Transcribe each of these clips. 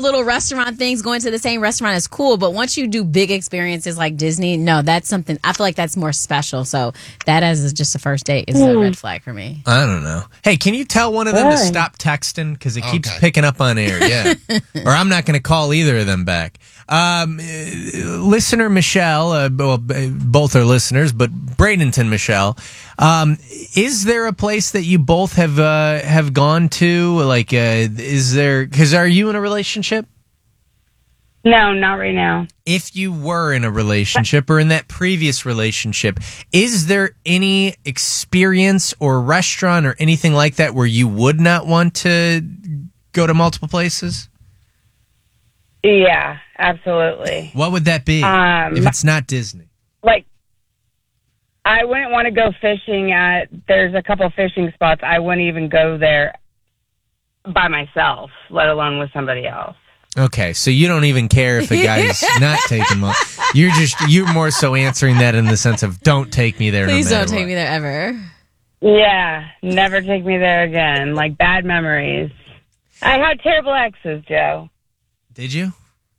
little restaurant things, going to the same restaurant is cool. But once you do big experiences like Disney, no, that's something, I feel like that's more special. So that as just a first date is a red flag for me. I don't know. Hey, can you tell one of them to stop texting? Because it keeps picking up on air. Yeah. Or I'm not going to call either of them back. Listener Michelle, both are listeners, but Bradenton Michelle, is there a place that you both have gone to? Like, is there? Because are you in a relationship? No, not right now. If you were in a relationship or in that previous relationship, is there any experience or restaurant or anything like that where you would not want to go to multiple places? Yeah, absolutely. What would that be if it's not Disney? Like, I wouldn't want to go fishing there's a couple fishing spots. I wouldn't even go there by myself, let alone with somebody else. Okay, so you don't even care if a guy's not taking money. You're more so answering that in the sense of don't take me there. Please no matter don't take what. me there ever. Yeah, never take me there again. Like, bad memories. I had terrible exes, Joe. Did you?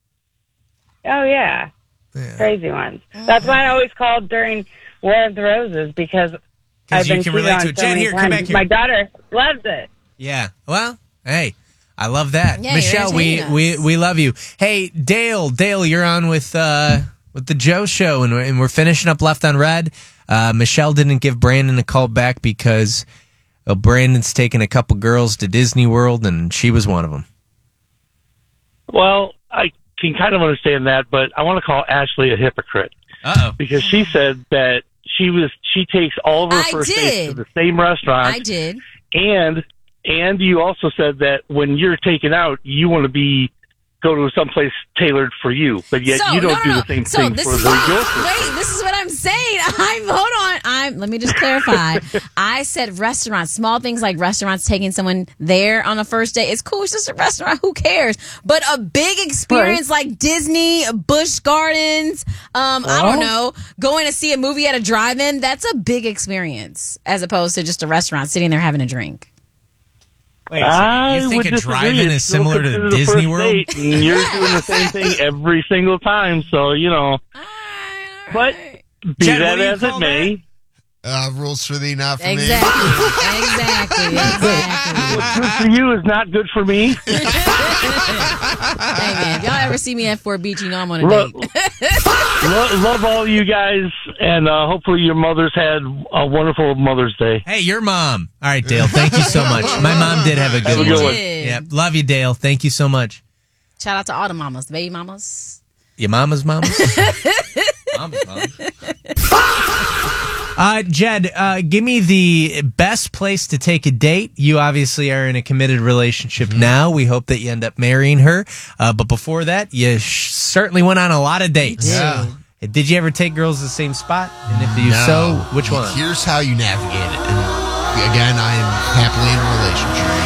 Oh, yeah. Crazy ones. That's why I always called during War of the Roses, because I've been you can cheated relate on to it. so Jen, many here, come times. back here. My daughter loves it. Yeah. Well, hey, I love that. Yeah, Michelle, we love you. Hey, Dale, you're on with the Joe Show, and we're finishing up Left on Red. Michelle didn't give Brandon a call back because Brandon's taken a couple girls to Disney World, and she was one of them. Well, I can kind of understand that, but I want to call Ashley a hypocrite. Uh-oh. Because she said that she takes all of her first dates to the same restaurant. I did. And you also said that when you're taken out, you want to go to someplace tailored for you, but yet you don't do the same thing for the girlfriend. Wait, this is what I'm saying. Hold on. Let me just clarify. I said restaurants, small things like restaurants, taking someone there on a first date. It's cool. It's just a restaurant. Who cares? But a big experience like Disney, Busch Gardens, I don't know, going to see a movie at a drive-in, that's a big experience as opposed to just a restaurant sitting there having a drink. Wait, so you think a drive-in is similar to Disney World? And you're doing the same thing every single time, so, But be Jen, that as it may. Rules for thee, not for me. Exactly. What's good for you is not good for me. Hey, man, if y'all ever see me at Fort Beach, you know I'm on a date. Love all you guys, and hopefully your mothers had a wonderful Mother's Day. Hey, your mom. All right, Dale, thank you so much. My mom did have a good one. Yeah, love you, Dale. Thank you so much. Shout out to all the mamas, the baby mamas. Your mama's mamas? Mama's mamas. Jed, give me the best place to take a date. You obviously are in a committed relationship now. We hope that you end up marrying her. But before that, you certainly went on a lot of dates. Yeah. Did you ever take girls to the same spot? And if you so, which one? Here's how you navigate it. And again, I am happily in a relationship.